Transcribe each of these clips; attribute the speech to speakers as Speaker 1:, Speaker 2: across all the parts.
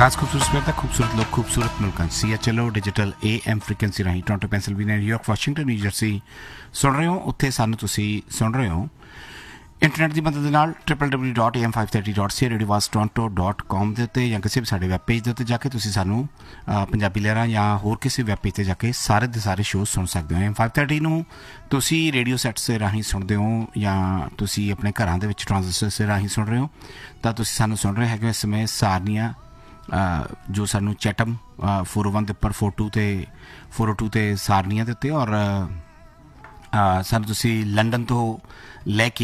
Speaker 1: खास खूबसूरत सवेर तक खूबसूरत लोग खूबसूरत मुल्क CHLO digital AM frequency Rahi Toronto Pennsylvania New York Washington new Jersey सुन रहे हो उत्थे सानू तुसी सुन रहे हो इंटरनेट की मदद नाल www.am530.ca.radiovastoronto.com ਦੇ ਉੱਤੇ ਜਾਂ ਕਿਸੇ ਵੀ ਸਾਡੇ ਵੈਬ ਪੇਜ ਦੇ ਉੱਤੇ ਜਾ ਕੇ ਤੁਸੀਂ ਸਾਨੂੰ ਪੰਜਾਬੀ ਲਹਿਰਾਂ ਜਾਂ ਹੋਰ ਕਿਸੇ ਵੈਬ ਪੇਜ ਤੇ ਜਾ ਕੇ ਸਾਰੇ ਦੇ ਸਾਰੇ ਸ਼ੋਅ ਸੁਣ ਸਕਦੇ ਹੋ AM530 ਨੂੰ ਤੁਸੀਂ ਰੇਡੀਓ ਸੈਟਸ ਦੇ ਰਾਹੀਂ ਸੁਣਦੇ ਹੋ ਜਾਂ ਤੁਸੀਂ ਆਪਣੇ ਘਰਾਂ ਦੇ ਵਿੱਚ ਟ੍ਰਾਂਜ਼ਿਸਟਰਸ ਦੇ ਰਾਹੀਂ ਸੁਣ ਰਹੇ ਹੋ ਤਾਂ ਤੁਸੀਂ ਸਾਨੂੰ ਸੁਣ ਰਹੇ ਹੈਗੇ ਇਸ ਸਮੇਂ ਸਾਰਨੀਆਂ ਜੋ ਸਾਨੂੰ ਚੈਟਮ 401 ਦੇ ਉੱਪਰ 402 ਤੇ ਸਾਰਨੀਆਂ ਦੇ ਉੱਤੇ ਔਰ ਸਾਨੂੰ ਤੁਸੀਂ ਲੰਡਨ ਤੋਂ ਲੈ ਕੇ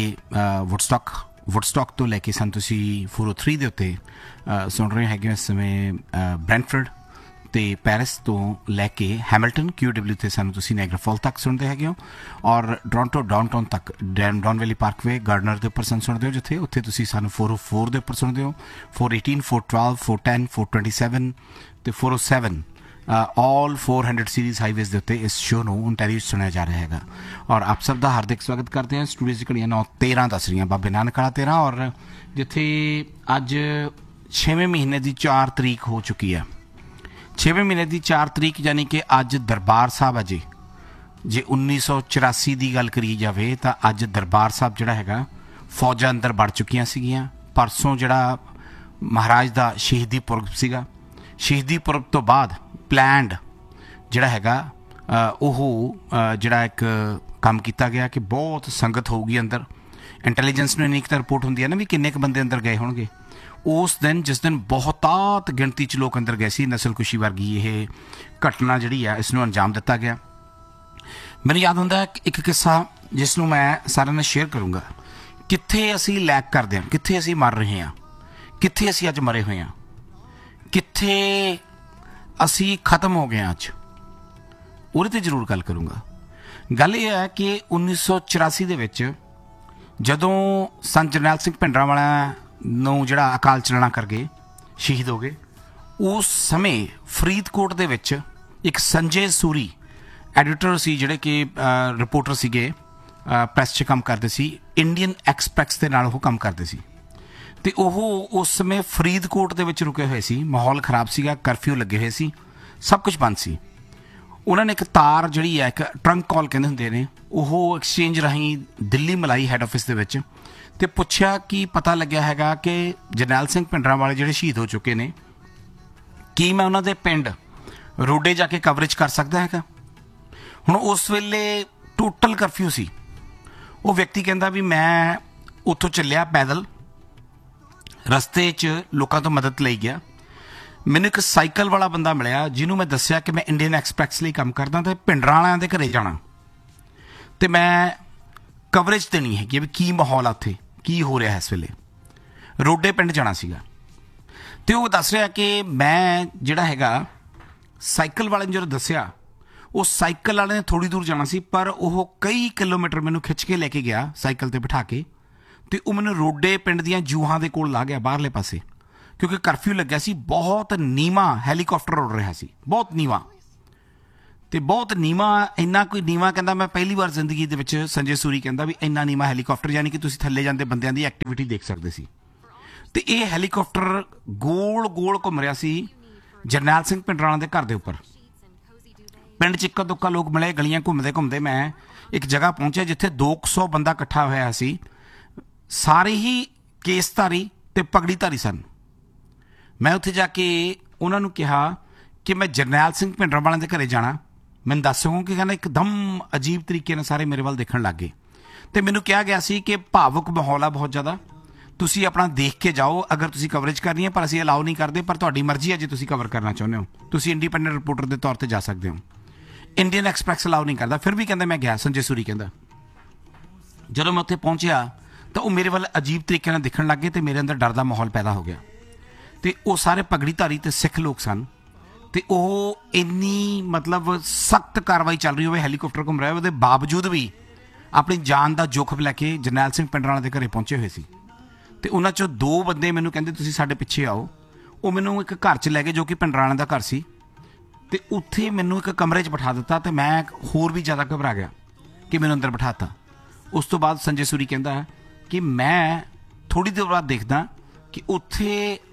Speaker 1: ਵੁੱਡਸਟੌਕ ਤੋਂ ਲੈ ਕੇ ਸਾਨੂੰ ਤੁਸੀਂ 403 ਦੇ ਉੱਤੇ ਸੁਣ ਰਹੇ ਹੈਗੇ ਇਸ ਸਮੇਂ ਬ੍ਰੈਂਟਫੋਰਡ ਅਤੇ ਪੈਰਿਸ ਤੋਂ ਲੈ ਕੇ ਹੈਮਿਲਟਨ QW 'ਤੇ ਸਾਨੂੰ ਤੁਸੀਂ ਨਾਇਗਰਾ ਫਾਲ ਤੱਕ ਸੁਣਦੇ ਹੈਗੇ ਹੋ ਔਰ ਟੋਰੰਟੋ ਡਾਊਨਟਾਊਨ ਤੱਕ ਡੌਨ ਵੈਲੀ ਪਾਰਕਵੇ ਗਾਰਡਨਰ ਦੇ ਉੱਪਰ ਸਾਨੂੰ ਸੁਣਦੇ ਹੋ ਜਿੱਥੇ ਉੱਥੇ ਤੁਸੀਂ ਸਾਨੂੰ 404 ਦੇ ਉੱਪਰ ਸੁਣਦੇ ਹੋ 418 412 410 427 ਅਤੇ 407 ऑल 400 सीरीज़ हाईवेज़ के उत्ते इस शो ਨੂੰ ओंटारियो सुनिया जा रहा है और आप सब का हार्दिक स्वागत करते हैं स्टूडियो च घड़ियां 9:13 दस रही बाबे नानक वाला 13 और जिथे अज 6वें महीने की 4 तरीक हो चुकी है 6वें महीने की 4 तरीक यानी कि अज दरबार साहब अजे जे 1984 की गल करी जाए तो अज दरबार साहब जोड़ा है फौजा अंदर बढ़ चुकियां सीगियां परसों जोड़ा महाराज का शहीदी पुरब सीगा शहीदी पुरब तो बाद ਪਲੈਨਡ ਜਿਹੜਾ ਹੈਗਾ ਉਹ ਜਿਹੜਾ ਇੱਕ ਕੰਮ ਕੀਤਾ ਗਿਆ ਕਿ ਬਹੁਤ ਸੰਗਤ ਹੋਊਗੀ ਅੰਦਰ ਇੰਟੈਲੀਜੈਂਸ ਨੂੰ ਇੰਨੀ ਕੁ ਤਾਂ ਰਿਪੋਰਟ ਹੁੰਦੀ ਹੈ ਨਾ ਵੀ ਕਿੰਨੇ ਕੁ ਬੰਦੇ ਅੰਦਰ ਗਏ ਹੋਣਗੇ ਉਸ ਦਿਨ ਜਿਸ ਦਿਨ ਬਹੁਤਾਤ ਗਿਣਤੀ 'ਚ ਲੋਕ ਅੰਦਰ ਗਏ ਸੀ ਨਸਲਕੁਸ਼ੀ ਵਰਗੀ ਇਹ ਘਟਨਾ ਜਿਹੜੀ ਆ ਇਸ ਨੂੰ ਅੰਜਾਮ ਦਿੱਤਾ ਗਿਆ ਮੈਨੂੰ ਯਾਦ ਹੁੰਦਾ ਇੱਕ ਕਿੱਸਾ ਜਿਸ ਨੂੰ ਮੈਂ ਸਾਰਿਆਂ ਨਾਲ ਸ਼ੇਅਰ ਕਰੂੰਗਾ ਕਿੱਥੇ ਅਸੀਂ ਲੈਕ ਕਰਦੇ ਹਾਂ ਕਿੱਥੇ ਅਸੀਂ ਮਰ ਰਹੇ ਹਾਂ ਕਿੱਥੇ ਅਸੀਂ ਅੱਜ ਮਰੇ ਹੋਏ ਹਾਂ ਕਿੱਥੇ ਅਸੀਂ ਖਤਮ ਹੋ ਗਏ ਅੱਜ ਉਹਦੇ 'ਤੇ ਜ਼ਰੂਰ ਗੱਲ ਕਰੂੰਗਾ ਗੱਲ ਇਹ ਹੈ ਕਿ 1984 ਦੇ ਵਿੱਚ ਜਦੋਂ ਸੰਤ ਜਰਨੈਲ ਸਿੰਘ ਭਿੰਡਰਾਂਵਾਲਾ ਨੂੰ ਜਿਹੜਾ ਅਕਾਲ ਚਲਾਣਾ ਕਰ ਗਏ ਸ਼ਹੀਦ ਹੋ ਗਏ ਉਸ ਸਮੇਂ ਫਰੀਦਕੋਟ ਦੇ ਵਿੱਚ ਇੱਕ ਸੰਜੇ ਸੂਰੀ ਐਡੀਟਰ ਸੀ ਜਿਹੜੇ ਕਿ ਰਿਪੋਰਟਰ ਸੀਗੇ ਪ੍ਰੈਸ 'ਚ ਕੰਮ ਕਰਦੇ ਸੀ ਇੰਡੀਅਨ ਐਕਸਪ੍ਰੈਸ ਦੇ ਨਾਲ ਉਹ ਕੰਮ ਕਰਦੇ ਸੀ ਅਤੇ ਉਹ ਉਸ ਸਮੇਂ ਫਰੀਦਕੋਟ ਦੇ ਵਿੱਚ ਰੁਕੇ ਹੋਏ ਸੀ ਮਾਹੌਲ ਖਰਾਬ ਸੀਗਾ ਕਰਫਿਊ ਲੱਗੇ ਹੋਏ ਸੀ ਸਭ ਕੁਝ ਬੰਦ ਸੀ ਉਹਨਾਂ ਨੇ ਇੱਕ ਤਾਰ ਜਿਹੜੀ ਹੈ ਇੱਕ ਟਰੰਕ ਕਾਲ ਕਹਿੰਦੇ ਹੁੰਦੇ ਨੇ ਉਹ ਐਕਸਚੇਂਜ ਰਾਹੀਂ ਦਿੱਲੀ ਮਲਾਈ ਹੈੱਡ ਆਫਿਸ ਦੇ ਵਿੱਚ ਅਤੇ ਪੁੱਛਿਆ ਕਿ ਪਤਾ ਲੱਗਿਆ ਹੈਗਾ ਕਿ ਜਰਨੈਲ ਸਿੰਘ ਭਿੰਡਰਾਂਵਾਲੇ ਜਿਹੜੇ ਸ਼ਹੀਦ ਹੋ ਚੁੱਕੇ ਨੇ ਕੀ ਮੈਂ ਉਹਨਾਂ ਦੇ ਪਿੰਡ ਰੋਡੇ ਜਾ ਕੇ ਕਵਰੇਜ ਕਰ ਸਕਦਾ ਹੈਗਾ ਹੁਣ ਉਸ ਵੇਲੇ ਟੋਟਲ ਕਰਫਿਊ ਸੀ ਉਹ ਵਿਅਕਤੀ ਕਹਿੰਦਾ ਵੀ ਮੈਂ ਉੱਥੋਂ ਚੱਲਿਆ ਪੈਦਲ ਰਸਤੇ 'ਚ ਲੋਕਾਂ ਤੋਂ ਮਦਦ ਲਈ ਗਿਆ ਮੈਨੂੰ ਇੱਕ ਸਾਈਕਲ ਵਾਲਾ ਬੰਦਾ ਮਿਲਿਆ ਜਿਹਨੂੰ ਮੈਂ ਦੱਸਿਆ ਕਿ ਮੈਂ ਇੰਡੀਅਨ ਐਕਸਪ੍ਰੈਸ ਲਈ ਕੰਮ ਕਰਦਾ ਅਤੇ ਭਿੰਡਰਾਂਵਾਲਿਆਂ ਦੇ ਘਰੇ ਜਾਣਾ ਅਤੇ ਮੈਂ ਕਵਰੇਜ ਦੇਣੀ ਹੈਗੀ ਵੀ ਕੀ ਮਾਹੌਲ ਆ ਉੱਥੇ ਕੀ ਹੋ ਰਿਹਾ ਇਸ ਵੇਲੇ ਰੋਡੇ ਪਿੰਡ ਜਾਣਾ ਸੀਗਾ ਅਤੇ ਉਹ ਦੱਸ ਰਿਹਾ ਕਿ ਮੈਂ ਜਿਹੜਾ ਹੈਗਾ ਸਾਈਕਲ ਵਾਲੇ ਨੂੰ ਜਦੋਂ ਦੱਸਿਆ ਉਹ ਸਾਈਕਲ ਵਾਲੇ ਨੇ ਥੋੜ੍ਹੀ ਦੂਰ ਜਾਣਾ ਸੀ ਪਰ ਉਹ ਕਈ ਕਿਲੋਮੀਟਰ ਮੈਨੂੰ ਖਿੱਚ ਕੇ ਲੈ ਕੇ ਗਿਆ ਸਾਈਕਲ 'ਤੇ ਬਿਠਾ ਕੇ ਅਤੇ ਉਹ ਮੈਨੂੰ ਰੋਡੇ ਪਿੰਡ ਦੀਆਂ ਜੂਹਾਂ ਦੇ ਕੋਲ ਲਾ ਗਿਆ ਬਾਹਰਲੇ ਪਾਸੇ ਕਿਉਂਕਿ ਕਰਫਿਊ ਲੱਗਿਆ ਸੀ ਬਹੁਤ ਨੀਵਾਂ ਹੈਲੀਕਾਪਟਰ ਉੱਡ ਰਿਹਾ ਸੀ ਬਹੁਤ ਨੀਵਾਂ ਅਤੇ ਬਹੁਤ ਨੀਵਾਂ ਇੰਨਾ ਕੋਈ ਨੀਵਾਂ ਕਹਿੰਦਾ ਮੈਂ ਪਹਿਲੀ ਵਾਰ ਜ਼ਿੰਦਗੀ ਦੇ ਵਿੱਚ ਸੰਜੇ ਸੂਰੀ ਕਹਿੰਦਾ ਵੀ ਇੰਨਾ ਨੀਵਾਂ ਹੈਲੀਕਾਪਟਰ ਯਾਨੀ ਕਿ ਤੁਸੀਂ ਥੱਲੇ ਜਾਂਦੇ ਬੰਦਿਆਂ ਦੀ ਐਕਟੀਵਿਟੀ ਦੇਖ ਸਕਦੇ ਸੀ ਅਤੇ ਇਹ ਹੈਲੀਕਾਪਟਰ ਗੋਲ ਗੋਲ ਘੁੰਮ ਰਿਹਾ ਸੀ ਜਰਨੈਲ ਸਿੰਘ ਭਿੰਡਰਾਂਵਾਲੇ ਦੇ ਘਰ ਦੇ ਉੱਪਰ ਪਿੰਡ 'ਚ ਇੱਕਾ ਦੁੱਕਾ ਲੋਕ ਮਿਲੇ ਗਲੀਆਂ ਘੁੰਮਦੇ ਘੁੰਮਦੇ ਮੈਂ ਇੱਕ ਜਗ੍ਹਾ ਪਹੁੰਚਿਆ ਜਿੱਥੇ 200 ਬੰਦਾ ਇਕੱਠਾ ਹੋਇਆ ਸੀ ਸਾਰੇ ਹੀ ਕੇਸਧਾਰੀ ਅਤੇ ਪਗੜੀਧਾਰੀ ਸਨ ਮੈਂ ਉੱਥੇ ਜਾ ਕੇ ਉਹਨਾਂ ਨੂੰ ਕਿਹਾ ਕਿ ਮੈਂ ਜਰਨੈਲ ਸਿੰਘ ਭਿੰਡਰਾਂਵਾਲੇ ਦੇ ਘਰੇ ਜਾਣਾ ਮੈਨੂੰ ਦੱਸ ਸਕੋ ਕਿ ਕਹਿੰਦਾ ਇੱਕਦਮ ਅਜੀਬ ਤਰੀਕੇ ਨਾਲ ਸਾਰੇ ਮੇਰੇ ਵੱਲ ਦੇਖਣ ਲੱਗ ਗਏ ਅਤੇ ਮੈਨੂੰ ਕਿਹਾ ਗਿਆ ਸੀ ਕਿ ਭਾਵੁਕ ਮਾਹੌਲ ਆ ਬਹੁਤ ਜ਼ਿਆਦਾ ਤੁਸੀਂ ਆਪਣਾ ਦੇਖ ਕੇ ਜਾਓ ਅਗਰ ਤੁਸੀਂ ਕਵਰੇਜ ਕਰਨੀ ਹੈ ਪਰ ਅਸੀਂ ਅਲਾਓ ਨਹੀਂ ਕਰਦੇ ਪਰ ਤੁਹਾਡੀ ਮਰਜ਼ੀ ਹੈ ਜੇ ਤੁਸੀਂ ਕਵਰ ਕਰਨਾ ਚਾਹੁੰਦੇ ਹੋ ਤੁਸੀਂ ਇੰਡੀਪੈਂਡੈਂਟ ਰਿਪੋਰਟਰ ਦੇ ਤੌਰ 'ਤੇ ਜਾ ਸਕਦੇ ਹੋ ਇੰਡੀਅਨ ਐਕਸਪ੍ਰੈਸ ਅਲਾਓ ਨਹੀਂ ਕਰਦਾ ਫਿਰ ਵੀ ਕਹਿੰਦਾ ਮੈਂ ਗਿਆ ਸੰਜੇ ਸੂਰੀ ਕਹਿੰਦਾ ਜਦੋਂ ਮੈਂ ਉੱਥੇ ਪਹੁੰਚਿਆ ਤਾਂ ਉਹ ਮੇਰੇ ਵੱਲ ਅਜੀਬ ਤਰੀਕੇ ਨਾਲ ਦੇਖਣ ਲੱਗ ਗਏ ਅਤੇ ਮੇਰੇ ਅੰਦਰ ਡਰ ਦਾ ਮਾਹੌਲ ਪੈਦਾ ਹੋ ਗਿਆ ਅਤੇ ਉਹ ਸਾਰੇ ਪਗੜੀਧਾਰੀ ਅਤੇ ਸਿੱਖ ਲੋਕ ਸਨ ਅਤੇ ਉਹ ਇੰਨੀ ਮਤਲਬ ਸਖਤ ਕਾਰਵਾਈ ਚੱਲ ਰਹੀ ਹੋਵੇ ਹੈਲੀਕਾਪਟਰ ਘੁੰਮ ਰਿਹਾ ਉਹਦੇ ਬਾਵਜੂਦ ਵੀ ਆਪਣੀ ਜਾਨ ਦਾ ਜੋਖਮ ਲੈ ਕੇ ਜਰਨੈਲ ਸਿੰਘ ਭਿੰਡਰਾਂਵਾਲੇ ਦੇ ਘਰੇ ਪਹੁੰਚੇ ਹੋਏ ਸੀ ਅਤੇ ਉਹਨਾਂ 'ਚੋਂ 2 ਬੰਦੇ ਮੈਨੂੰ ਕਹਿੰਦੇ ਤੁਸੀਂ ਸਾਡੇ ਪਿੱਛੇ ਆਓ ਉਹ ਮੈਨੂੰ ਇੱਕ ਘਰ 'ਚ ਲੈ ਗਏ ਜੋ ਕਿ ਭਿੰਡਰਾਂਵਾਲੇ ਦਾ ਘਰ ਸੀ ਅਤੇ ਉੱਥੇ ਮੈਨੂੰ ਇੱਕ ਕਮਰੇ 'ਚ ਬਿਠਾ ਦਿੱਤਾ ਅਤੇ ਮੈਂ ਹੋਰ ਵੀ ਜ਼ਿਆਦਾ ਘਬਰਾ ਗਿਆ ਕਿ ਮੈਨੂੰ ਅੰਦਰ ਬਿਠਾ ਦਿੱਤਾ ਉਸ ਤੋਂ ਬਾਅਦ ਸੰਜੇ ਸੂਰੀ ਕਹਿੰਦਾ ਕਿ ਮੈਂ ਥੋੜ੍ਹੀ ਦੇਰ ਬਾਅਦ ਦੇਖਦਾ ਕਿ ਉੱਥੇ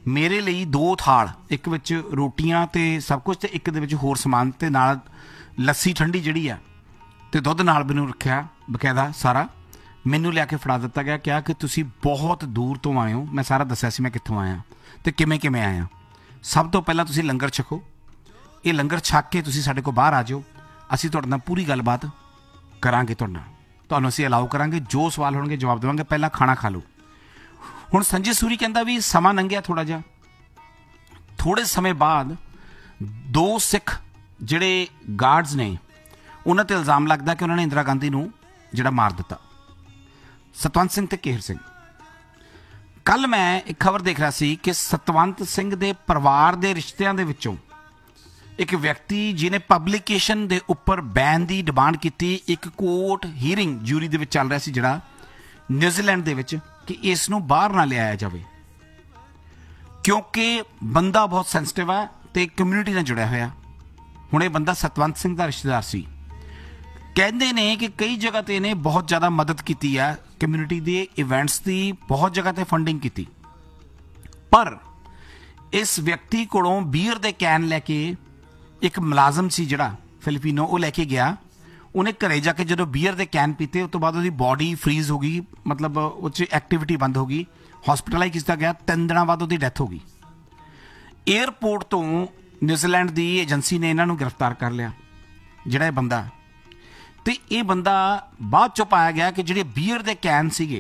Speaker 1: ਮੇਰੇ ਲਈ 2 ਥਾਲ, ਇੱਕ ਵਿੱਚ ਰੋਟੀਆਂ ਤੇ ਸਭ ਕੁਝ ਤੇ ਇੱਕ ਦੇ ਵਿੱਚ ਹੋਰ ਸਮਾਨ ਤੇ ਨਾਲ ਲੱਸੀ ਠੰਡੀ ਜਿਹੜੀ ਆ ਤੇ ਦੁੱਧ ਨਾਲ ਮੈਨੂੰ ਰੱਖਿਆ ਬਕਾਇਦਾ ਸਾਰਾ। ਮੈਨੂੰ ਲਿਆ ਕੇ ਫੜਾ ਦਿੱਤਾ ਗਿਆ, ਕਿਹਾ ਕਿ ਤੁਸੀਂ ਬਹੁਤ ਦੂਰ ਤੋਂ ਆਏ ਹੋ। ਮੈਂ ਸਾਰਾ ਦੱਸਿਆ ਸੀ ਮੈਂ ਕਿੱਥੋਂ ਆਇਆ ਤੇ ਕਿਵੇਂ ਆਇਆ। ਸਭ ਤੋਂ ਪਹਿਲਾਂ ਤੁਸੀਂ ਲੰਗਰ ਛਕੋ, ਇਹ ਲੰਗਰ ਛਕ ਕੇ ਤੁਸੀਂ ਸਾਡੇ ਕੋਲ ਬਾਹਰ ਆ ਜਾਓ, ਅਸੀਂ ਤੁਹਾਡੇ ਨਾਲ ਪੂਰੀ ਗੱਲਬਾਤ ਕਰਾਂਗੇ, ਤੁਹਾਨੂੰ ਅਸੀਂ ਅਲਾਓ ਕਰਾਂਗੇ, ਜੋ ਸਵਾਲ ਹੋਣਗੇ ਜਵਾਬ ਦੇਵਾਂਗੇ, ਪਹਿਲਾਂ ਖਾਣਾ ਖਾ ਲਓ। ਹੁਣ ਸੰਜੇ ਸੂਰੀ ਕਹਿੰਦਾ ਵੀ ਸਮਾਂ ਲੰਘਿਆ ਥੋੜ੍ਹਾ ਜਿਹਾ, ਥੋੜ੍ਹੇ ਸਮੇਂ ਬਾਅਦ 2 ਸਿੱਖ ਜਿਹੜੇ ਗਾਰਡਸ ਨੇ ਉਹਨਾਂ 'ਤੇ ਇਲਜ਼ਾਮ ਲੱਗਦਾ ਕਿ ਉਹਨਾਂ ਨੇ ਇੰਦਰਾ ਗਾਂਧੀ ਨੂੰ ਜਿਹੜਾ ਮਾਰ ਦਿੱਤਾ, ਸਤਵੰਤ ਸਿੰਘ ਤੇ ਕੇਹਰ ਸਿੰਘ। ਕੱਲ ਮੈਂ ਇੱਕ ਖਬਰ ਦੇਖ ਰਿਹਾ ਸੀ ਕਿ ਸਤਵੰਤ ਸਿੰਘ ਦੇ ਪਰਿਵਾਰ ਦੇ ਰਿਸ਼ਤਿਆਂ ਦੇ ਵਿੱਚੋਂ ਇੱਕ ਵਿਅਕਤੀ ਜਿਹਨੇ ਪਬਲੀਕੇਸ਼ਨ ਦੇ ਉੱਪਰ ਬੈਨ ਦੀ ਡਿਮਾਂਡ ਕੀਤੀ, ਇੱਕ ਕੋਰਟ ਹੀਅਰਿੰਗ ਜੂਰੀ ਦੇ ਵਿੱਚ ਚੱਲ ਰਿਹਾ ਸੀ ਜਿਹੜਾ ਨਿਊਜ਼ੀਲੈਂਡ ਦੇ ਵਿੱਚ, ਕਿ ਇਸ ਨੂੰ ਬਾਹਰ ਨਾ ਲਿਆਇਆ ਜਾਵੇ ਕਿਉਂਕਿ ਬੰਦਾ ਬਹੁਤ ਸੈਂਸਿਟਿਵ ਹੈ ਤੇ ਕਮਿਊਨਿਟੀ ਨਾਲ ਜੁੜਿਆ ਹੋਇਆ। ਹੁਣ ਇਹ ਬੰਦਾ ਸਤਵੰਤ ਸਿੰਘ ਦਾ ਰਿਸ਼ਤੇਦਾਰ ਸੀ। ਕਹਿੰਦੇ ਨੇ ਕਿ ਕਈ ਜਗ੍ਹਾ ਤੇ ਇਹਨੇ ਬਹੁਤ ਜ਼ਿਆਦਾ ਮਦਦ ਕੀਤੀ ਹੈ, ਕਮਿਊਨਿਟੀ ਦੇ ਇਵੈਂਟਸ ਦੀ ਬਹੁਤ ਜਗ੍ਹਾ ਤੇ ਫੰਡਿੰਗ ਕੀਤੀ, ਪਰ ਇਸ ਵਿਅਕਤੀ ਕੋਲੋਂ ਬੀਅਰ ਦੇ ਕੈਨ ਲੈ ਕੇ ਇੱਕ ਮੁਲਾਜ਼ਮ ਸੀ ਜਿਹੜਾ ਫਿਲੀਪੀਨੋ, ਉਹ ਲੈ ਕੇ ਗਿਆ। ਉਹਨੇ ਘਰੇ ਜਾ ਕੇ ਜਦੋਂ ਬੀਅਰ ਦੇ ਕੈਨ ਪੀਤੇ ਉਸ ਤੋਂ ਬਾਅਦ ਉਹਦੀ ਬੋਡੀ ਫਰੀਜ਼ ਹੋ ਗਈ, ਮਤਲਬ ਉਹ 'ਚ ਐਕਟੀਵਿਟੀ ਬੰਦ ਹੋ ਗਈ, ਹਸਪੀਟਲਾਈਜ਼ ਕੀਤਾ ਗਿਆ। 3 ਦਿਨਾਂ ਬਾਅਦ ਉਹਦੀ ਡੈਥ ਹੋ ਗਈ। ਏਅਰਪੋਰਟ ਤੋਂ ਨਿਊਜ਼ੀਲੈਂਡ ਦੀ ਏਜੰਸੀ ਨੇ ਇਹਨਾਂ ਨੂੰ ਗ੍ਰਿਫਤਾਰ ਕਰ ਲਿਆ, ਜਿਹੜਾ ਇਹ ਬੰਦਾ। ਤੇ ਇਹ ਬੰਦਾ ਬਾਅਦ ਚੋਂ ਪਾਇਆ ਗਿਆ ਕਿ ਜਿਹੜੇ ਬੀਅਰ ਦੇ ਕੈਨ ਸੀਗੇ,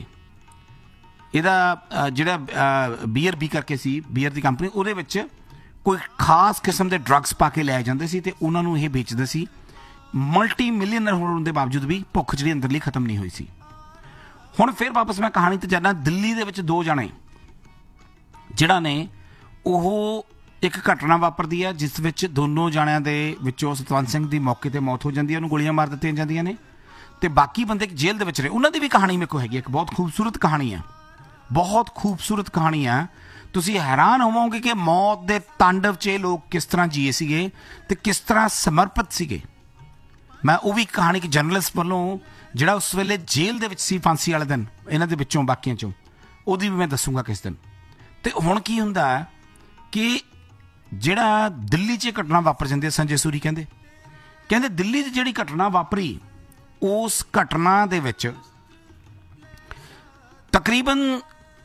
Speaker 1: ਇਹਦਾ ਜਿਹੜਾ BRB ਕਰਕੇ ਸੀ ਬੀਅਰ ਦੀ ਕੰਪਨੀ, ਉਹਦੇ ਵਿੱਚ ਕੋਈ ਖਾਸ ਕਿਸਮ ਦੇ ਡਰੱਗਸ ਪਾ ਕੇ ਲੈ ਜਾਂਦੇ ਸੀ ਤੇ ਉਹਨਾਂ ਨੂੰ ਇਹ ਵੇਚਦੇ ਸੀ। ਮਲਟੀ ਮਿਲੀਅਨਰ ਹੋਣ ਦੇ ਬਾਵਜੂਦ ਵੀ ਭੁੱਖ ਜਿਹੜੀ ਅੰਦਰਲੀ ਖਤਮ ਨਹੀਂ ਹੋਈ ਸੀ। ਹੁਣ ਫਿਰ ਵਾਪਸ ਮੈਂ ਕਹਾਣੀ ਤੇ ਜਾਣਾ। ਦਿੱਲੀ ਦੇ ਵਿੱਚ 2 ਜਣੇ ਜਿਹੜਾ ਨੇ ਉਹ ਇੱਕ ਘਟਨਾ ਵਾਪਰਦੀ ਹੈ ਜਿਸ ਵਿੱਚ ਦੋਨੋਂ ਜਾਣਿਆਂ ਦੇ ਵਿੱਚੋਂ ਸਤਵੰਤ ਸਿੰਘ ਦੀ ਮੌਕੇ ਤੇ ਮੌਤ ਹੋ ਜਾਂਦੀ ਹੈ, ਉਹਨੂੰ ਗੋਲੀਆਂ ਮਾਰ ਦਿੱਤੀਆਂ ਜਾਂਦੀਆਂ ਨੇ ਤੇ ਬਾਕੀ ਬੰਦੇ ਜੇਲ੍ਹ ਦੇ ਵਿੱਚ ਰਹੇ। ਉਹਨਾਂ ਦੀ ਵੀ ਕਹਾਣੀ ਮੇਰੇ ਕੋਲ ਹੈਗੀ, ਇੱਕ ਬਹੁਤ ਖੂਬਸੂਰਤ ਕਹਾਣੀ ਆ, ਬਹੁਤ ਖੂਬਸੂਰਤ ਕਹਾਣੀ ਆ। ਤੁਸੀਂ ਹੈਰਾਨ ਹੋਵੋਗੇ ਕਿ ਮੌਤ ਦੇ ਤਾਂਡਵ 'ਚ ਇਹ ਲੋਕ ਕਿਸ ਤਰ੍ਹਾਂ ਜੀਏ ਸੀਗੇ ਤੇ ਕਿਸ ਤਰ੍ਹਾਂ ਸਮਰਪਿਤ ਸੀਗੇ। ਮੈਂ ਉਹ ਵੀ ਕਹਾਣੀ ਕਿ ਜਰਨਲਿਸਟ ਵੱਲੋਂ ਜਿਹੜਾ ਉਸ ਵੇਲੇ ਜੇਲ੍ਹ ਦੇ ਵਿੱਚ ਸੀ ਫਾਂਸੀ ਵਾਲੇ ਦਿਨ, ਇਹਨਾਂ ਦੇ ਵਿੱਚੋਂ ਬਾਕੀਆਂ 'ਚੋਂ, ਉਹਦੀ ਵੀ ਮੈਂ ਦੱਸੂਗਾ ਕਿਸ ਦਿਨ। ਤੇ ਹੁਣ ਕੀ ਹੁੰਦਾ ਕਿ ਜਿਹੜਾ ਦਿੱਲੀ 'ਚ ਘਟਨਾ ਵਾਪਰ ਜਾਂਦੀ ਹੈ, ਸੰਜੇ ਸੂਰੀ ਕਹਿੰਦੇ ਦਿੱਲੀ 'ਚ ਜਿਹੜੀ ਘਟਨਾ ਵਾਪਰੀ, ਉਸ ਘਟਨਾ ਦੇ ਵਿੱਚ ਤਕਰੀਬਨ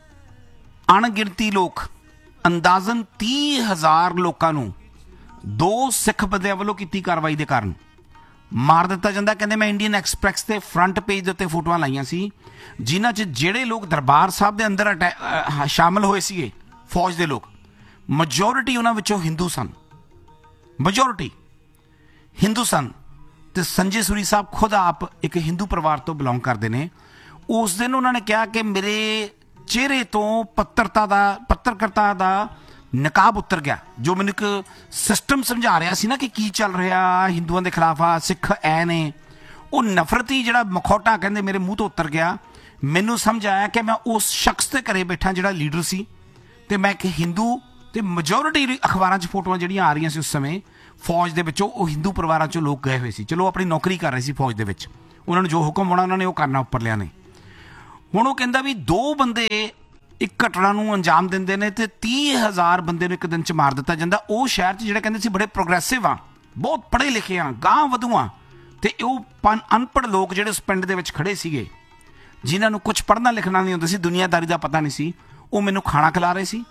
Speaker 1: ਅਣਗਿਣਤੀ ਲੋਕ, ਅੰਦਾਜ਼ਨ 30,000 ਲੋਕਾਂ ਨੂੰ 2 ਸਿੱਖ ਬੰਦਿਆਂ ਵੱਲੋਂ ਕੀਤੀ ਕਾਰਵਾਈ ਦੇ ਕਾਰਨ ਮਾਰ ਦਿੱਤਾ ਜਾਂਦਾ। ਕਹਿੰਦੇ ਮੈਂ ਇੰਡੀਅਨ ਐਕਸਪ੍ਰੈਸ ਦੇ ਫਰੰਟ ਪੇਜ ਦੇ ਉੱਤੇ ਫੋਟੋਆਂ ਲਾਈਆਂ ਸੀ, ਜਿਨ੍ਹਾਂ 'ਚ ਜਿਹੜੇ ਲੋਕ ਦਰਬਾਰ ਸਾਹਿਬ ਦੇ ਅੰਦਰ ਸ਼ਾਮਲ ਹੋਏ ਸੀਗੇ ਫੌਜ ਦੇ ਲੋਕ, ਮੈਜੋਰਿਟੀ ਉਹਨਾਂ ਵਿੱਚੋਂ ਹਿੰਦੂ ਸਨ, ਮੈਜੋਰਿਟੀ ਹਿੰਦੂ ਸਨ। ਤੇ ਸੰਜੇ ਸੂਰੀ ਸਾਹਿਬ ਖੁਦ ਆਪ ਇੱਕ ਹਿੰਦੂ ਪਰਿਵਾਰ ਤੋਂ ਬਿਲੋਂਗ ਕਰਦੇ ਨੇ। ਉਸ ਦਿਨ ਉਹਨਾਂ ਨੇ ਕਿਹਾ ਕਿ ਮੇਰੇ ਚਿਹਰੇ ਤੋਂ ਪੱਤਰਕਾਰਤਾ ਦਾ ਨਕਾਬ ਉਤਰ ਗਿਆ। ਜੋ ਮੈਨੂੰ ਇੱਕ ਸਿਸਟਮ ਸਮਝਾ ਰਿਹਾ ਸੀ ਨਾ ਕਿ ਕੀ ਚੱਲ ਰਿਹਾ, ਹਿੰਦੂਆਂ ਦੇ ਖਿਲਾਫ ਆ, ਸਿੱਖ ਐ ਨੇ, ਉਹ ਨਫ਼ਰਤੀ ਜਿਹੜਾ ਮਖੌਟਾ ਕਹਿੰਦੇ ਮੇਰੇ ਮੂੰਹ ਤੋਂ ਉਤਰ ਗਿਆ। ਮੈਨੂੰ ਸਮਝ ਆਇਆ ਕਿ ਮੈਂ ਉਸ ਸ਼ਖਸ ਦੇ ਘਰੇ ਬੈਠਾ ਜਿਹੜਾ ਲੀਡਰ ਸੀ ਤੇ ਮੈਂ ਇੱਕ ਹਿੰਦੂ, ਤੇ ਮੈਜੋਰਿਟੀ ਅਖਬਾਰਾਂ 'ਚ ਫੋਟੋਆਂ ਜਿਹੜੀਆਂ ਆ ਰਹੀਆਂ ਸੀ ਉਸ ਸਮੇਂ ਫੌਜ ਦੇ ਵਿੱਚੋਂ, ਉਹ ਹਿੰਦੂ ਪਰਿਵਾਰਾਂ 'ਚੋਂ ਲੋਕ ਗਏ ਹੋਏ ਸੀ। ਚਲੋ ਆਪਣੀ ਨੌਕਰੀ ਕਰ ਰਹੇ ਸੀ ਫੌਜ ਦੇ ਵਿੱਚ, ਉਹਨਾਂ ਨੂੰ ਜੋ ਹੁਕਮ ਹੋਣਾ ਉਹਨਾਂ ਨੇ ਉਹ ਕਰਨਾ ਉੱਪਰਲਿਆਂ ਨੇ। ਹੁਣ ਉਹ ਕਹਿੰਦਾ ਵੀ 2 ਬੰਦੇ ਇੱਕ ਘਟਨਾ ਨੂੰ ਅੰਜਾਮ ਦਿੰਦੇ ਨੇ ਤੇ 30,000 ਬੰਦੇ ਨੂੰ ਇੱਕ ਦਿਨ 'ਚ ਮਾਰ ਦਿੱਤਾ ਜਾਂਦਾ। ਉਹ ਸ਼ਹਿਰ 'ਚ ਜਿਹੜੇ ਕਹਿੰਦੇ ਸੀ ਬੜੇ ਪ੍ਰੋਗਰੈਸਿਵ ਆ, ਬਹੁਤ ਪੜ੍ਹੇ ਲਿਖੇ ਆ, ਗਾਂਹ ਵਧੂ ਆ, ਤੇ ਉਹ ਅਨਪੜ੍ਹ ਲੋਕ ਜਿਹੜੇ ਉਸ ਪਿੰਡ ਦੇ ਵਿੱਚ ਖੜੇ ਸੀਗੇ, ਜਿਨ੍ਹਾਂ ਨੂੰ ਕੁਝ ਪੜ੍ਹਨਾ ਲਿਖਣਾ ਨਹੀਂ ਹੁੰਦਾ ਸੀ, ਦੁਨੀਆਦਾਰੀ ਦਾ ਪਤਾ ਨਹੀਂ ਸੀ, ਉਹ ਮੈਨੂੰ ਖਾਣਾ ਖਿਲਾ ਰਹੇ ਸੀ।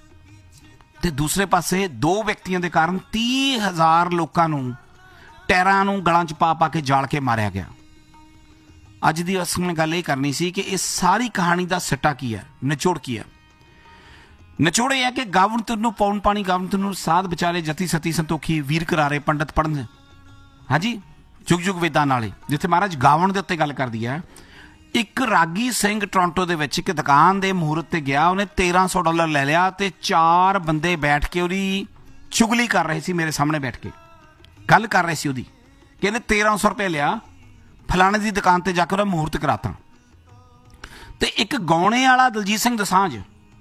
Speaker 1: ਤੇ ਦੂਸਰੇ ਪਾਸੇ 2 ਵਿਅਕਤੀਆਂ ਦੇ ਕਾਰਨ 30,000 ਲੋਕਾਂ ਨੂੰ ਟੈਰਾਂ ਨੂੰ ਗਲਾਂ 'ਚ ਪਾ ਕੇ ਜਾਲ ਕੇ ਮਾਰਿਆ ਗਿਆ। ਅੱਜ ਦੀ ਅਸਲ ਗੱਲ ਇਹ ਕਰਨੀ ਸੀ ਕਿ ਇਸ ਸਾਰੀ ਕਹਾਣੀ ਦਾ ਸਿੱਟਾ ਕੀ ਹੈ, ਨਿਚੋੜ ਕੀ ਹੈ। ਨਿਚੋੜ ਇਹ ਹੈ ਕਿ ਗਾਵਣ ਤੈਨੂੰ ਪੌਣ ਪਾਣੀ, ਗਾਵਣ ਤੈਨੂੰ ਸਾਧ ਵਿਚਾਲੇ, ਜਤੀ ਸਤੀ ਸੰਤੋਖੀ, ਵੀਰ ਕਰਾਰੇ ਪੰਡਤ ਪੜ੍ਹਨ, ਹਾਂਜੀ ਜੁਗ ਜੁਗ ਵੇਦਾਂ ਨਾਲੇ। ਜਿੱਥੇ ਮਹਾਰਾਜ ਗਾਵਣ ਦੇ ਉੱਤੇ ਗੱਲ ਕਰਦੀ ਹੈ, ਇੱਕ ਰਾਗੀ ਸਿੰਘ ਟੋਰਾਂਟੋ ਦੇ ਵਿੱਚ ਇੱਕ ਦੁਕਾਨ ਦੇ ਮਹੂਰਤ ਤੇ ਗਿਆ, ਉਹਨੇ $1,300 ਲੈ ਲਿਆ ਤੇ 4 ਬੰਦੇ ਬੈਠ ਕੇ ਉਹਦੀ ਚੁਗਲੀ ਕਰ ਰਹੇ ਸੀ, ਮੇਰੇ ਸਾਹਮਣੇ ਬੈਠ ਕੇ ਗੱਲ ਕਰ ਰਹੇ ਸੀ ਉਹਦੀ। ਕਹਿੰਦੇ 1,300 ਰੁਪਏ ਲਿਆ, ਫਲਾਣੇ ਦੀ ਦੁਕਾਨ ਤੇ ਜਾ ਕੇ ਉਹਦਾ ਮਹੂਰਤ ਕਰਾਤਾ। ਤੇ ਇੱਕ ਗਾਉਣੇ ਵਾਲਾ ਦਲਜੀਤ ਸਿੰਘ ਦੋਸਾਂਝ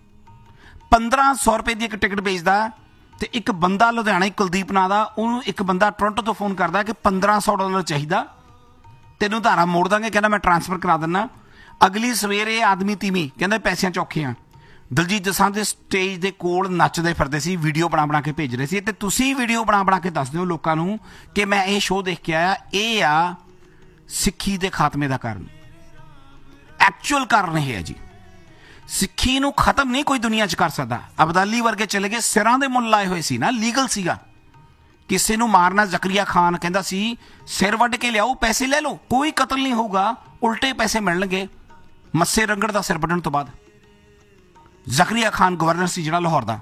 Speaker 1: 1,500 ਰੁਪਏ ਦੀ ਇੱਕ ਟਿਕਟ ਵੇਚਦਾ, ਤੇ ਇੱਕ ਬੰਦਾ ਲੁਧਿਆਣਾ ਕੁਲਦੀਪ ਨਾਂ ਦਾ, ਉਹਨੂੰ ਇੱਕ ਬੰਦਾ ਟੋਰਾਂਟੋ ਤੋਂ ਫੋਨ ਕਰਦਾ ਕਿ $1,500 ਚਾਹੀਦਾ, ਤੈਨੂੰ ਧਾਰਾ ਮੋੜ ਦਾਂਗੇ। ਕਹਿੰਦਾ ਮੈਂ ਟਰਾਂਸਫਰ ਕਰਾ ਦਿੰਦਾ। ਅਗਲੀ ਸਵੇਰੇ ਆਦਮੀ ਤੀਵੀਂ ਕਹਿੰਦਾ ਪੈਸਿਆਂ 'ਚ ਔਖੇ ਆ, ਦਲਜੀਤ ਦੋਸਾਂਝ ਦੇ ਸਟੇਜ ਦੇ ਕੋਲ ਨੱਚਦੇ ਫਿਰਦੇ ਸੀ, ਵੀਡੀਓ ਬਣਾ ਕੇ ਭੇਜ ਰਹੇ ਸੀ। ਤੇ ਤੁਸੀਂ ਵੀਡੀਓ ਬਣਾ ਕੇ ਦੱਸਦੇ ਹੋ ਲੋਕਾਂ ਨੂੰ ਕਿ ਮੈਂ ਇਹ ਸ਼ੋਅ ਦੇਖ ਕੇ ਆਇਆ, ਇਹ ਆ ਸਿੱਖੀ ਦੇ ਖਾਤਮੇ ਦਾ ਕਾਰਨ। ਐਕਚੁਅਲ ਕਾਰਨ ਇਹ ਹੈ ਜੀ, ਸਿੱਖੀ ਨੂੰ ਖਤਮ ਨਹੀਂ ਕੋਈ ਦੁਨੀਆ 'ਚ ਕਰ ਸਕਦਾ। ਅਬਦਾਲੀ ਵਰਗੇ ਚਲੇ ਗਏ, ਸਿਰਾਂ ਦੇ ਮੁੱਲ ਲਾਏ ਹੋਏ ਸੀ ਨਾ, ਲੀਗਲ ਸੀਗਾ। ਕਿਸੇ ਨੂੰ ਮਾਰਨਾ, ਜ਼ਕਰੀਆ ਖਾਨ ਕਹਿੰਦਾ ਸੀ ਸਿਰ ਵੱਢ ਕੇ ਲਿਆਓ, ਪੈਸੇ ਲੈ ਲਓ, ਕੋਈ ਕਤਲ ਨਹੀਂ ਹੋਊਗਾ, ਉਲਟੇ ਪੈਸੇ ਮਿਲਣਗੇ ਮੱਸੇ ਰੰਗੜ ਦਾ ਸਿਰ ਵੱਢਣ ਤੋਂ ਬਾਅਦ। ਜ਼ਕਰੀਆ ਖਾਨ ਗਵਰਨਰ ਸੀ ਜਿਹੜਾ ਲਾਹੌਰ ਦਾ,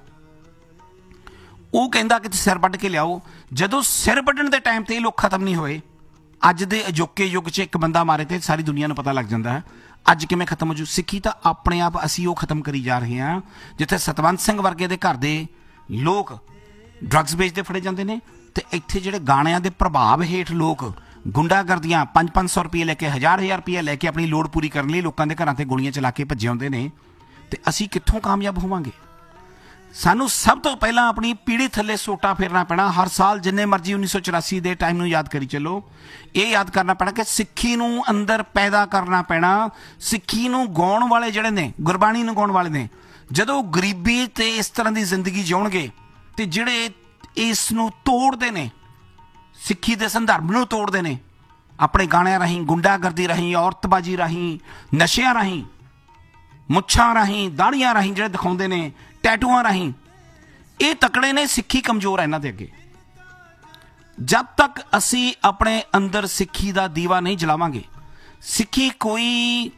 Speaker 1: ਉਹ ਕਹਿੰਦਾ ਕਿ ਸਿਰ ਵੱਢ ਕੇ ਲਿਆਓ। ਜਦੋਂ ਸਿਰ ਵੱਢਣ ਦੇ ਟਾਈਮ 'ਤੇ ਇਹ ਲੋਕ ਖਤਮ ਨਹੀਂ ਹੋਏ, ਅੱਜ ਦੇ ਅਜੋਕੇ ਯੁੱਗ 'ਚ ਇੱਕ ਬੰਦਾ ਮਾਰੇ ਤੇ ਸਾਰੀ ਦੁਨੀਆ ਨੂੰ ਪਤਾ ਲੱਗ ਜਾਂਦਾ ਹੈ ਅੱਜ ਕਿਵੇਂ ਖਤਮ ਹੋ ਜੂ। ਸਿੱਖੀ ਤਾਂ ਆਪਣੇ ਆਪ ਅਸੀਂ ਉਹ ਖਤਮ ਕਰੀ ਜਾ ਰਹੇ ਹਾਂ। ਜਿੱਥੇ ਸਤਵੰਤ ਸਿੰਘ ਵਰਗੇ ਦੇ ਘਰ ਦੇ ਲੋਕ ਡਰੱਗਸ ਵੇਚਦੇ ਫੜੇ ਜਾਂਦੇ ਨੇ, ਤੇ ਇੱਥੇ ਜਿਹੜੇ ਗਾਣਿਆਂ ਦੇ ਪ੍ਰਭਾਵ ਹੇਠ ਲੋਕ ਗੁੰਡਾਗਰਦੀਆਂ 500 ਰੁਪਏ ਲੈ ਕੇ 1000 ਰੁਪਏ ਲੈ ਕੇ ਆਪਣੀ ਲੋੜ ਪੂਰੀ ਕਰਨ ਲਈ ਲੋਕਾਂ ਦੇ ਘਰਾਂ 'ਤੇ ਗੋਲੀਆਂ ਚਲਾ ਕੇ ਭੱਜੇ ਆਉਂਦੇ ਨੇ। ਤੇ ਅਸੀਂ ਕਿੱਥੋਂ ਕਾਮਯਾਬ ਹੋਵਾਂਗੇ? ਸਾਨੂੰ ਸਭ ਤੋਂ ਪਹਿਲਾਂ ਆਪਣੀ ਪੀੜ੍ਹੀ ਥੱਲੇ ਸੋਟਾ ਫੇਰਨਾ ਪੈਣਾ। ਹਰ ਸਾਲ ਜਿੰਨੇ ਮਰਜ਼ੀ 1984 ਦੇ ਟਾਈਮ ਨੂੰ ਯਾਦ ਕਰੀ ਚੱਲੋ, ਇਹ ਯਾਦ ਕਰਨਾ ਪੈਣਾ ਕਿ ਸਿੱਖੀ ਨੂੰ ਅੰਦਰ ਪੈਦਾ ਕਰਨਾ ਪੈਣਾ। ਸਿੱਖੀ ਨੂੰ ਗਾਉਣ ਵਾਲੇ ਜਿਹੜੇ ਨੇ, ਗੁਰਬਾਣੀ ਨੂੰ ਗਾਉਣ ਵਾਲੇ ਨੇ, ਜਦੋਂ ਗਰੀਬੀ ਤੇ ਇਸ ਤਰ੍ਹਾਂ ਦੀ ਜ਼ਿੰਦਗੀ ਜਿਉਣਗੇ ਤੇ ਜਿਹੜੇ ਇਸ ਨੂੰ ਤੋੜਦੇ ਨੇ, ਸਿੱਖੀ ਦੇ ਸੰਦਰਭ ਨੂੰ ਤੋੜਦੇ ਨੇ, ਆਪਣੇ ਗਾਣਿਆਂ ਰਾਹੀਂ, ਗੁੰਡਾਗਰਦੀ ਰਾਹੀਂ, ਔਰਤਬਾਜੀ ਰਾਹੀਂ, ਨਸ਼ਿਆਂ ਰਾਹੀਂ, ਮੁੱਛਾਂ ਰਾਹੀਂ, ਦਾੜੀਆਂ ਰਾਹੀਂ ਜਿਹੜੇ ਦਿਖਾਉਂਦੇ ਨੇ, ਟੈਟੂਆਂ ਰਾਹੀਂ, ਇਹ ਤਕੜੇ ਨੇ। ਸਿੱਖੀ ਕਮਜ਼ੋਰ ਹੈ ਇਹਨਾਂ ਦੇ ਅੱਗੇ। ਜਦ ਤੱਕ ਅਸੀਂ ਆਪਣੇ ਅੰਦਰ ਸਿੱਖੀ ਦਾ ਦੀਵਾ ਨਹੀਂ ਜਲਾਵਾਂਗੇ, ਸਿੱਖੀ ਕੋਈ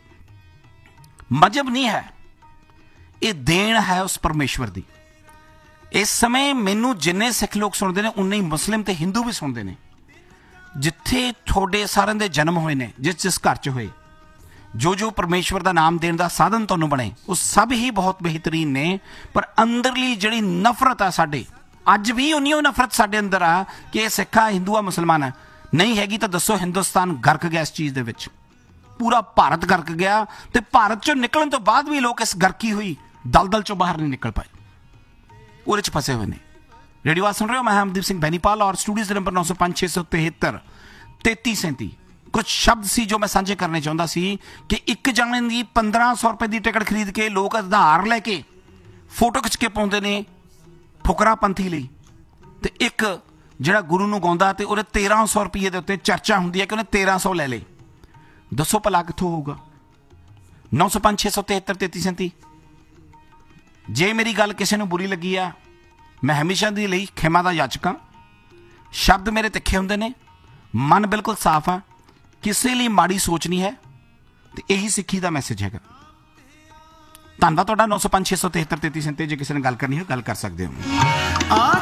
Speaker 1: ਮਜ਼ਹਬ ਨਹੀਂ ਹੈ, ਇਹ ਦੇਣ ਹੈ ਉਸ ਪਰਮੇਸ਼ਵਰ ਦੀ। ਇਸ ਸਮੇਂ ਮੈਨੂੰ ਜਿੰਨੇ ਸਿੱਖ ਲੋਕ ਸੁਣਦੇ ਨੇ, ਉਨੇ ਹੀ ਮੁਸਲਿਮ ਤੇ ਹਿੰਦੂ ਵੀ ਸੁਣਦੇ ਨੇ। ਜਿੱਥੇ ਤੁਹਾਡੇ ਸਾਰਿਆਂ ਦੇ ਜਨਮ ਹੋਏ ਨੇ, ਜਿਸ ਘਰ 'ਚ ਹੋਏ, ਜੋ ਪਰਮੇਸ਼ਵਰ ਦਾ ਨਾਮ ਦੇਣ ਦਾ ਸਾਧਨ ਤੁਹਾਨੂੰ ਬਣੇ, ਉਹ ਸਭ ਹੀ ਬਹੁਤ ਬਿਹਤਰੀਨ ਨੇ। ਪਰ ਅੰਦਰਲੀ ਜਿਹੜੀ ਨਫ਼ਰਤ ਆ ਸਾਡੇ, ਅੱਜ ਵੀ ਉਨੀ ਉਹ ਨਫ਼ਰਤ ਸਾਡੇ ਅੰਦਰ ਆ ਕਿ ਇਹ ਸਿੱਖ ਆ, ਹਿੰਦੂ ਆ, ਮੁਸਲਮਾਨ ਆ। ਨਹੀਂ ਹੈਗੀ ਤਾਂ ਦੱਸੋ। ਹਿੰਦੁਸਤਾਨ ਗਰਕ ਗਿਆ ਇਸ ਚੀਜ਼ ਦੇ ਵਿੱਚ, ਪੂਰਾ ਭਾਰਤ ਗਰਕ ਗਿਆ। ਤੇ ਭਾਰਤ 'ਚੋਂ ਨਿਕਲਣ ਤੋਂ ਬਾਅਦ ਵੀ ਲੋਕ ਇਸ ਗਰਕੀ ਹੋਈ ਦਲਦਲ 'ਚੋਂ ਬਾਹਰ ਨਹੀਂ ਨਿਕਲ ਪਾਏ, ਉਹਦੇ 'ਚ ਫਸੇ ਹੋਏ ਨੇ। ਰੇਡੀਓ ਆਵਾਜ਼ ਸੁਣ ਰਹੇ ਹੋ, ਮੈਂ ਅਮਨਦੀਪ ਸਿੰਘ ਬੈਨੀਪਾਲ, ਔਰ ਸਟੂਡੀਓ ਨੰਬਰ 905 673 3337। ਕੁਝ ਸ਼ਬਦ ਸੀ ਜੋ ਮੈਂ ਸਾਂਝੇ ਕਰਨੇ ਚਾਹੁੰਦਾ ਸੀ ਕਿ ਇੱਕ ਜਾਣੇ ਦੀ 1500 ਰੁਪਏ ਦੀ ਟਿਕਟ ਖਰੀਦ ਕੇ ਲੋਕ ਆਧਾਰ ਲੈ ਕੇ ਫੋਟੋ ਖਿੱਚ ਕੇ ਪਾਉਂਦੇ ਨੇ ਫੁਕਰਾ ਪੰਥੀ ਲਈ, ਤੇ ਇੱਕ ਜਿਹੜਾ ਗੁਰੂ ਨੂੰ ਗਾਉਂਦਾ ਤੇ ਉਹਦੇ 1300 ਰੁਪਏ ਦੇ ਉੱਤੇ ਚਰਚਾ ਹੁੰਦੀ ਹੈ ਕਿ ਉਹਨੇ 1300 ਲੈ ਲਏ। ਦੱਸੋ ਭਲਾ ਕਿੱਥੋਂ ਹੋਊਗਾ? 905 673 3337। ਜੇ ਮੇਰੀ ਗੱਲ ਕਿਸੇ ਨੂੰ ਬੁਰੀ ਲੱਗੀ ਆ, ਮੈਂ ਹਮੇਸ਼ਾ ਦੇ ਲਈ ਖਿਮਾ ਦਾ ਯਾਚਕ ਹਾਂ। ਸ਼ਬਦ ਮੇਰੇ ਤਿੱਖੇ ਹੁੰਦੇ ਨੇ, ਮਨ ਬਿਲਕੁਲ ਸਾਫ਼ ਆ, ਕਿਸੇ ਲਈ ਮਾੜੀ ਸੋਚ ਨਹੀਂ ਹੈ, ਤੇ ਇਹੀ ਸਿੱਖੀ ਦਾ ਮੈਸੇਜ ਹੈਗਾ। ਧੰਨਵਾਦ ਤੁਹਾਡਾ। 905 673 3337। ਜੇ ਕਿਸੇ ਨੇ ਗੱਲ ਕਰਨੀ ਹੋ, ਗੱਲ ਕਰ ਸਕਦੇ ਹੋ।